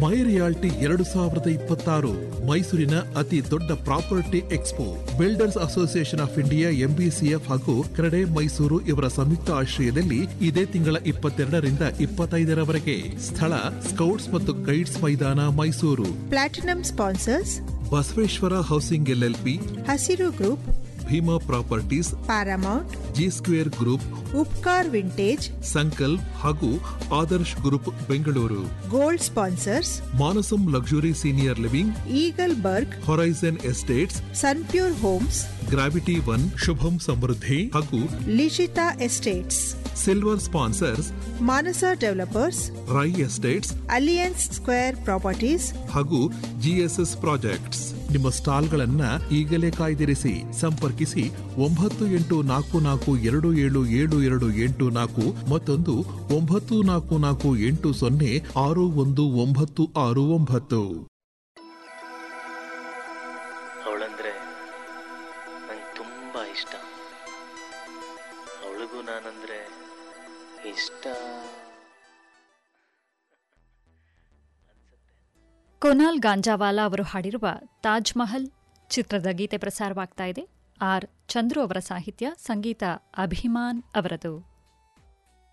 ಮೈ realty 2026 ಮೈಸೂರಿನ ಅತಿ ದೊಡ್ಡ property expo. Builders association of India, MBCF ಹಾಗೂ ಕ್ರೆಡೆ ಮೈಸೂರು ಇವರ ಸಂಯುಕ್ತ ಆಶ್ರಯದಲ್ಲಿ ಇದೇ ತಿಂಗಳ 22ರಿಂದ 25ರವರೆಗೆ. ಸ್ಥಳ ಸ್ಕೌಟ್ಸ್ ಮತ್ತು ಗೈಡ್ಸ್ ಮೈದಾನ, Mysuru. Platinum sponsors: Basaveshwara housing LLP, ಹಸಿರು group, Bima properties, Paramount, G square group, Upkar vintage, Sankalp ಹಾಗೂ Adarsh group Bengaluru. Gold sponsors: ಮಾನಸಂ luxury senior living, eagle burg, horizon estates, Sunpure homes, gravity 1, ಶುಭಂ ಸಮೃದ್ಧಿ ಹಾಗೂ ಲಿಶಿತಾ ಎಸ್ಟೇಟ್ಸ್. ಸಿಲ್ವರ್ ಸ್ಪಾನ್ಸರ್ಸ್: ಮಾನಸ developers, Rai estates, alliance square properties ಹಾಗೂ GSS projects. ನಿಮ್ಮ ಸ್ಟಾಲ್ಗಳನ್ನ ಈಗಲೇ ಕಾಯ್ದಿರಿಸಿ. ಸಂಪರ್ಕಿಸಿ 9844277784 ಮತ್ತೊಂದು 9448061969. ಅವಳಂದ್ರೆ ನಂಗೆ ತುಂಬಾ ಇಷ್ಟ. ಅವಳಿಗೂ ನಾನಂದ್ರೆ ಇಷ್ಟ. ಕುನಾಲ್ ಗಾಂಜಾವಾಲಾ ಅವರು ಹಾಡಿರುವ ತಾಜ್ ಮಹಲ್ ಚಿತ್ರದ ಗೀತೆ ಪ್ರಸಾರವಾಗ್ತಾ ಇದೆ. ಆರ್ ಚಂದ್ರು ಅವರ ಸಾಹಿತ್ಯ, ಸಂಗೀತ ಅಭಿಮಾನ್ ಅವರದು.